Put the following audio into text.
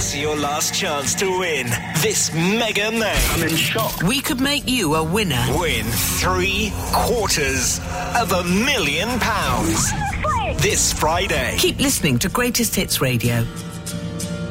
It's your last chance to win this Mega May. I'm in shock. We could make you a winner. Win £750,000 this Friday. Keep listening to Greatest Hits Radio.